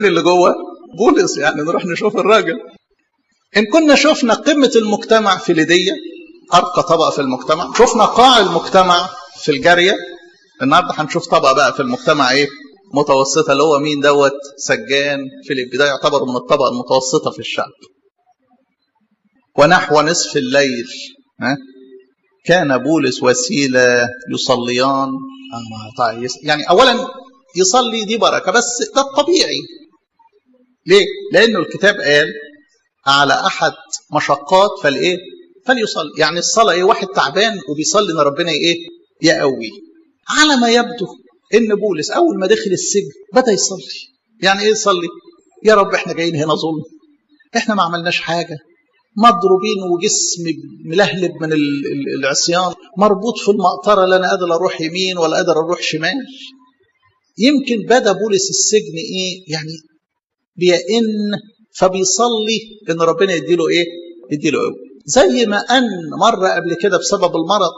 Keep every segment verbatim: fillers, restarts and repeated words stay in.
اللي جوه بولس، يعني نروح نشوف الراجل. إن كنا شفنا قمة المجتمع في ليدية، أرقى طبقة في المجتمع، شفنا قاع المجتمع في الجارية، النهارده هنشوف طبقة بقى في المجتمع إيه؟ متوسطة، اللي هو مين دوت؟ سجان فيليبي، ده يعتبر من الطبقة المتوسطة في الشعب. ونحو نصف الليل ها كان بولس وسيلة يصليان. طيب يعني أولا يصلي دي بركة، بس ده الطبيعي. ليه؟ لأنه الكتاب قال على أحد مشقات فالإيه؟ فليصلي. يعني الصلاة إيه؟ واحد تعبان وبيصلي إن ربنا إيه؟ يقوي. على ما يبدو إن بولس أول ما دخل السجن بدأ يصلي. يعني إيه يصلي؟ يا رب إحنا جايين هنا ظلم، إحنا ما عملناش حاجة، مضروبين وجسم ملهلب من العصيان، مربوط في المقطرة، لا أنا قادر أروح يمين ولا قادر أروح شمال. يمكن بدأ بولس السجن إيه؟ يعني بيئن، فبيصلي إن ربنا يديله إيه؟ يديله قوة. زي ما أن مرة قبل كده بسبب المرض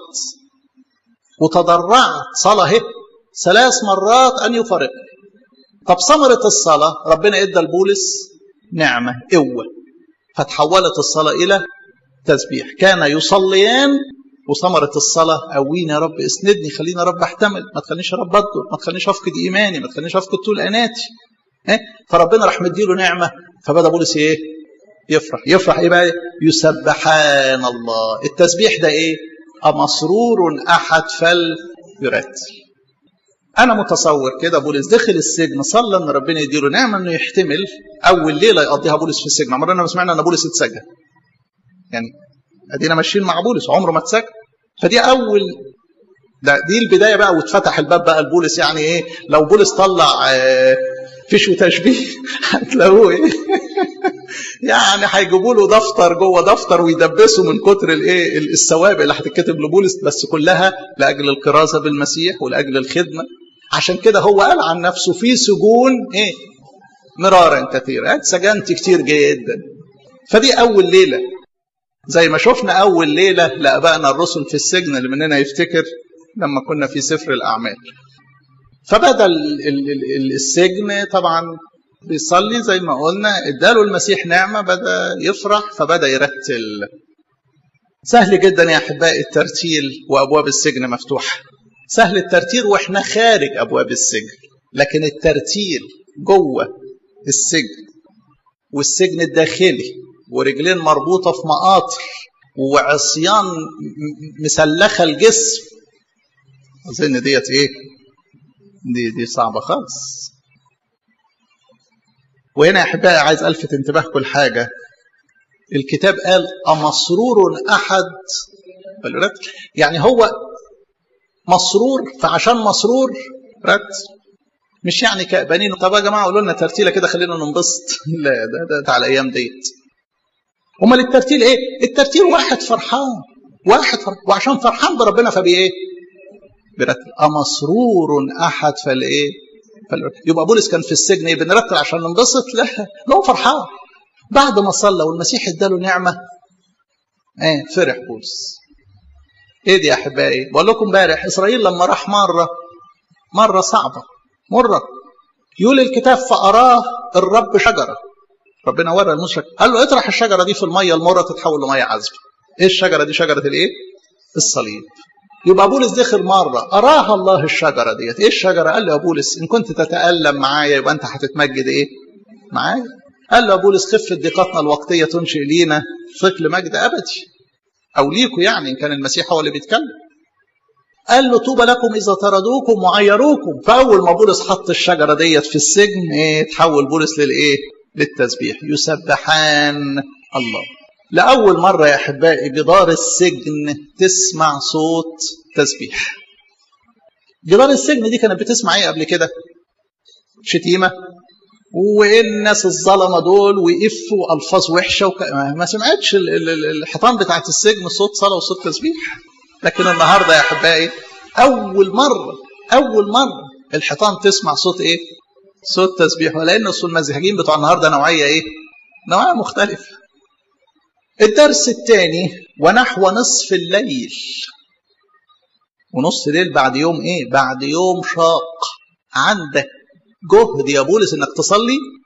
وتضرعت صلاة هي ثلاث مرات أن يفارق. طب ثمرة الصلاة ربنا إدى لبولس نعمة قوة، فتحولت الصلاة إلى تسبيح. كان يصليان، وثمرة الصلاة قوينا يا رب، اسندني، خلينا يا رب احتمل، ما تخلينيش يا رب أضجر، ما تخلينيش أفقد إيماني، ما تخلينيش أفقد طول أناتي. إيه؟ فربنا راح مديله نعمة، فبدأ بولس إيه؟ يفرح. يفرح إيه بقى؟ يسبحان الله. التسبيح ده إيه؟ أمسرور أحد فليرتل. أنا متصور كده بولس دخل السجن صلى إن ربنا يديله نعمة إنه يحتمل. أول ليلة يقضيها بولس في السجن، عمرنا ما سمعنا إن بولس اتسجن. يعني أدينا ماشيين مع بولس عمره ما اتسجن. فدي أول، ده دي البداية بقى، واتفتح الباب بقى لبولس. يعني إيه؟ لو بولس طلع آه فيش وتشبيه هتلاقوه إيه؟ يعني هيجيبوا له دفتر جوه دفتر ويدبسوا من كتر الايه السوابق اللي هتتكتب لبولس، بس كلها لاجل الكرازه بالمسيح ولاجل الخدمه. عشان كده هو قال عن نفسه في سجون ايه؟ مرارا كثيرا، اتسجنت كتير جدا. فدي اول ليله، زي ما شفنا اول ليله لابائنا الرسل في السجن، اللي مننا يفتكر لما كنا في سفر الاعمال. فبدا السجن طبعا بيصلي زي ما قلنا، اداله المسيح نعمة، بدأ يفرح فبدأ يرتل. سهل جدا يا أحبائي الترتيل وأبواب السجن مفتوحة. سهل الترتيل وإحنا خارج أبواب السجن، لكن الترتيل جوه السجن والسجن الداخلي ورجلين مربوطة في مقاطر وعصيان مسلخة الجسم، أظن ديت إيه؟ دي دي صعبة خالص. وهنا يا أحبائي عايز ألفت انتباهكم لحاجة. الكتاب قال أمسرور أحد فليرتل. يعني هو مسرور، فعشان مسرور رتل. مش يعني كأبانين طب يا جماعة قولوا لنا ترتيلة كده خلينا ننبسط. لا، ده ده على الأيام ديت. أمال الترتيل إيه؟ الترتيل واحد فرحان، واحد فرحان، وعشان فرحان بربنا فبإيه؟ برتل. أمسرور أحد فالإيه؟ يبقى بولس كان في السجن ايه؟ بنرتل عشان ننبسط؟ لا، لا، هو فرحان. بعد ما صلى والمسيح اداله نعمه ايه؟ فرح بولس. ايه دي يا احبائي؟ بقول لكم امبارح اسرائيل لما راح مره مره صعبه مره، يقول الكتاب فاراه الرب شجره. ربنا ورى المشرك قال له اطرح الشجره دي في الميه المره تتحول لميه عذبه. ايه الشجره دي؟ شجره الايه؟ الصليب. يبقى بولس دخل مرة أراها الله الشجرة ديت. إيه الشجرة؟ قال له يا بولس إن كنت تتألم معايا يبقى أنت هتتمجد إيه؟ معايا. قال له يا بولس خفة ضيقتنا الوقتية تنشئ لينا ثقل مجد أبدي، أو ليكوا يعني إن كان المسيح هو اللي بيتكلم. قال له طوبى لكم إذا طردوكم وعيروكم. فأول ما بولس حط الشجرة ديت في السجن إيه؟ تحول بولس للإيه؟ للتسبيح. يسبحان الله. لأول مرة يا أحبائي جدار السجن تسمع صوت تسبيح. جدار السجن دي كانت بتسمع إيه قبل كده؟ شتيمة، والناس الظلمة دول ويقفوا ألفاظ وحشة وك... ما سمعتش الحيطان بتاعت السجن صوت صلاة وصوت تسبيح. لكن النهاردة يا أحبائي أول مرة أول مرة الحيطان تسمع صوت إيه؟ صوت تسبيح. ولأن المزهجين بتوع النهاردة نوعية إيه؟ نوعية مختلفة. الدرس الثاني ونحو نصف الليل. ونص ليل بعد يوم ايه؟ بعد يوم شاق. عندك جهد يا بولس انك تصلي؟